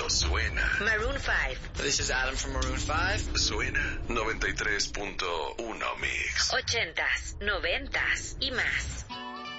Esto suena. Maroon 5. This is Adam from Maroon 5. Suena 93.1 Mix. 80s, 90s y más.